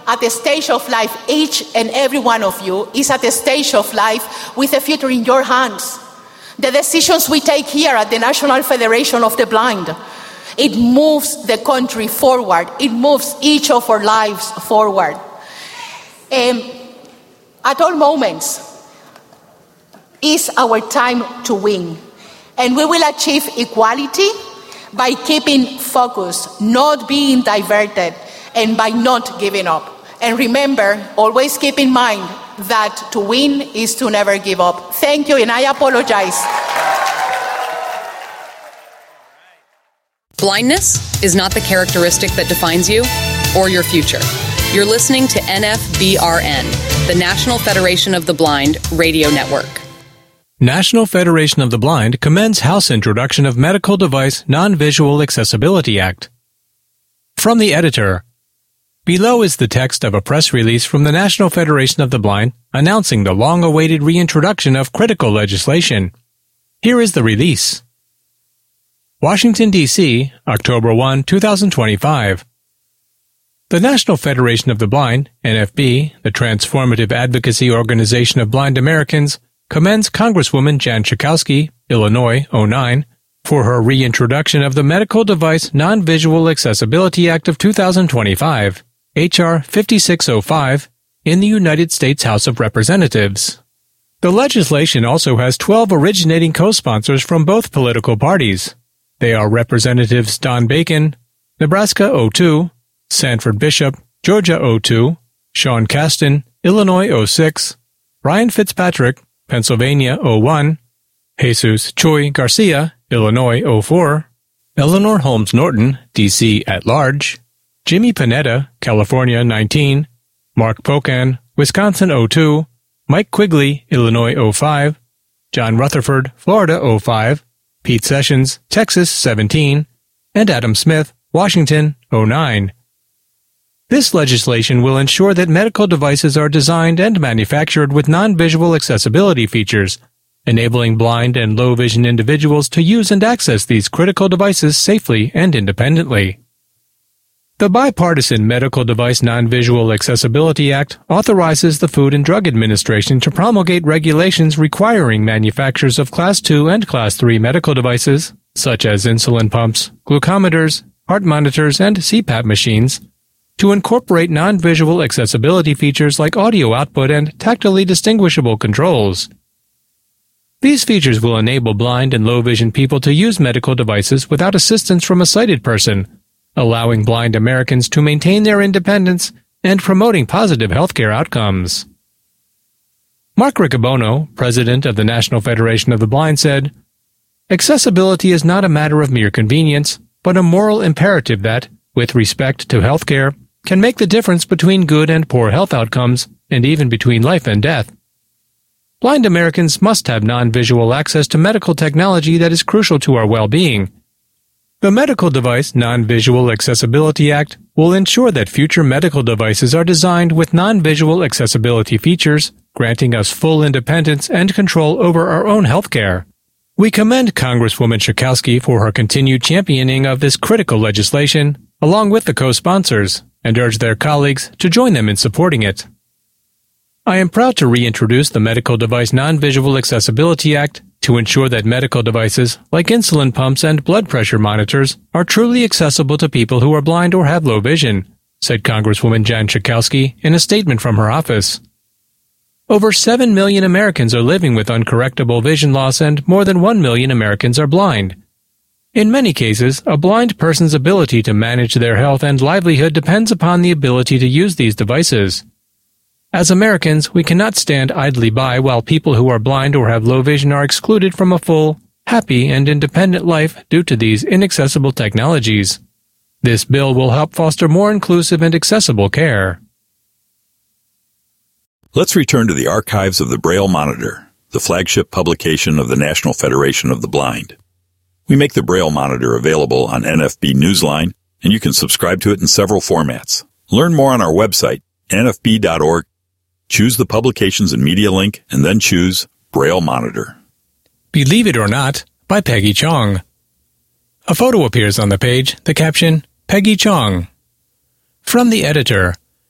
at the stage of life, each and every one of you is at the stage of life with the future in your hands. The decisions we take here at the National Federation of the Blind, it moves the country forward. It moves each of our lives forward. At all moments is our time to win. And we will achieve equality by keeping focused, not being diverted, and by not giving up. And remember, always keep in mind that to win is to never give up. Thank you, and I apologize. Blindness is not the characteristic that defines you or your future. You're listening to NFBRN, the National Federation of the Blind radio network. National Federation of the Blind commends House introduction of Medical Device Non-Visual Accessibility Act. From the editor, below is the text of a press release from the National Federation of the Blind announcing the long-awaited reintroduction of critical legislation. Here is the release. Washington, D.C., October 1, 2025. The National Federation of the Blind, NFB, the transformative advocacy organization of blind Americans, commends Congresswoman Jan Schakowsky, Illinois, 09, for her reintroduction of the Medical Device Non-Visual Accessibility Act of 2025, H.R. 5605, in the United States House of Representatives. The legislation also has 12 originating co-sponsors from both political parties. They are Representatives Don Bacon, Nebraska 02, Sanford Bishop, Georgia 02, Sean Casten, Illinois 06, Brian Fitzpatrick, Pennsylvania 01, Jesus Choi Garcia, Illinois 04, Eleanor Holmes Norton, D.C. at large, Jimmy Panetta, California 19, Mark Pocan, Wisconsin 02, Mike Quigley, Illinois 05, John Rutherford, Florida 05, Pete Sessions, Texas 17, and Adam Smith, Washington 09. This legislation will ensure that medical devices are designed and manufactured with non-visual accessibility features, enabling blind and low-vision individuals to use and access these critical devices safely and independently. The Bipartisan Medical Device Non-Visual Accessibility Act authorizes the Food and Drug Administration to promulgate regulations requiring manufacturers of Class II and Class III medical devices, such as insulin pumps, glucometers, heart monitors, and CPAP machines, to incorporate non-visual accessibility features like audio output and tactily distinguishable controls. These features will enable blind and low-vision people to use medical devices without assistance from a sighted person, allowing blind Americans to maintain their independence and promoting positive healthcare outcomes. Mark Riccobono, president of the National Federation of the Blind, said, "Accessibility is not a matter of mere convenience, but a moral imperative that, with respect to healthcare, can make the difference between good and poor health outcomes, and even between life and death. Blind Americans must have non-visual access to medical technology that is crucial to our well-being. The Medical Device Non-Visual Accessibility Act will ensure that future medical devices are designed with non-visual accessibility features, granting us full independence and control over our own healthcare. We commend Congresswoman Schakowsky for her continued championing of this critical legislation, along with the co-sponsors, and urge their colleagues to join them in supporting it. I am proud to reintroduce the Medical Device Non-Visual Accessibility Act to ensure that medical devices, like insulin pumps and blood pressure monitors, are truly accessible to people who are blind or have low vision, said Congresswoman Jan Schakowsky in a statement from her office. Over 7 million Americans are living with uncorrectable vision loss and more than 1 million Americans are blind. In many cases, a blind person's ability to manage their health and livelihood depends upon the ability to use these devices. As Americans, we cannot stand idly by while people who are blind or have low vision are excluded from a full, happy, and independent life due to these inaccessible technologies. This bill will help foster more inclusive and accessible care. Let's return to the archives of the Braille Monitor, the flagship publication of the National Federation of the Blind. We make the Braille Monitor available on NFB Newsline, and you can subscribe to it in several formats. Learn more on our website, nfb.org. Choose the Publications and Media link, and then choose Braille Monitor. Believe It or Not by Peggy Chong. A photo appears on the page, the caption, Peggy Chong. From the editor,